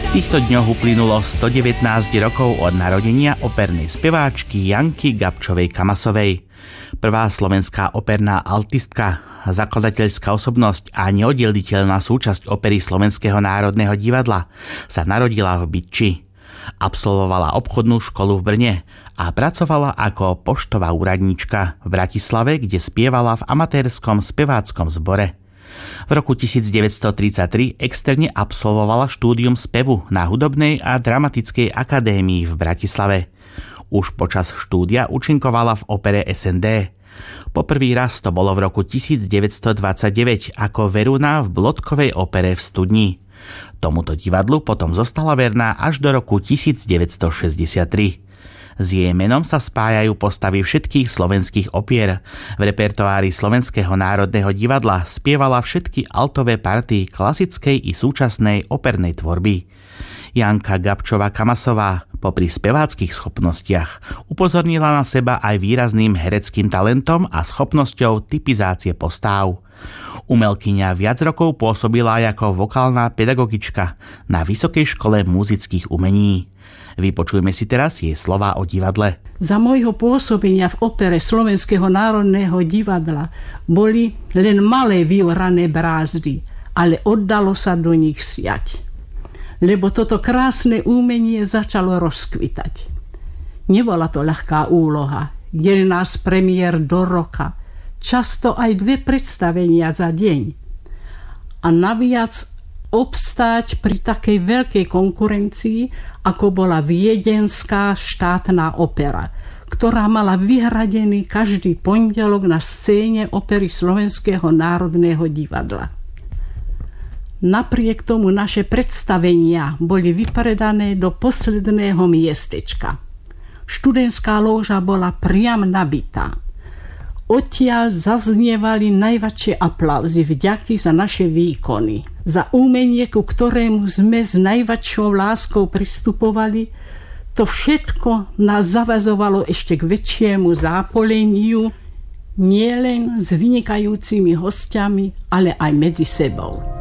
V týchto dňoch uplynulo 119 rokov od narodenia opernej speváčky Janky Gabčovej Kamasovej. Prvá slovenská operná altistka, zakladateľská osobnosť a neoddeliteľná súčasť opery Slovenského národného divadla sa narodila v Bytči. Absolvovala obchodnú školu v Brne a pracovala ako poštová úradníčka v Bratislave, kde spievala v amatérskom speváckom zbore. V roku 1933 externe absolvovala štúdium spevu na Hudobnej a dramatickej akadémii v Bratislave. Už počas štúdia účinkovala v opere SND. Poprvý raz to bolo v roku 1929 ako Veruna v Blodkovej opere v Studni. Tomuto divadlu potom zostala verná až do roku 1963. S jej menom sa spájajú postavy všetkých slovenských opier. V repertoári Slovenského národného divadla spievala všetky altové party klasickej i súčasnej opernej tvorby. Janka Gabčová Kamasová popri speváckych schopnostiach upozornila na seba aj výrazným hereckým talentom a schopnosťou typizácie postáv. Umelkyňa viac rokov pôsobila aj ako vokálna pedagogička na Vysokej škole múzických umení. Vypočujme si teraz jej slová o divadle. Za môjho pôsobenia v opere Slovenského národného divadla boli len malé vyorané brázdy, ale oddalo sa do nich siať. Lebo toto krásne umenie začalo rozkvitať. Nebola to ľahká úloha, 11 premiér do roka, často aj 2 predstavenia za deň. A naviac obstáť pri takej veľkej konkurencii, ako bola viedenská štátna opera, ktorá mala vyhradený každý pondelok na scéne opery Slovenského národného divadla. Napriek tomu naše predstavenia boli vypredané do posledného miestečka. Študentská lóža bola priam nabitá. Odtiaľ zaznievali najväčšie aplauzy vďaky za naše výkony. Za umenie, ku ktorému sme s najväčšou láskou pristupovali, to všetko nás zaväzovalo ešte k väčšiemu zápoleniu, nielen s vynikajúcimi hostiami, ale aj medzi sebou.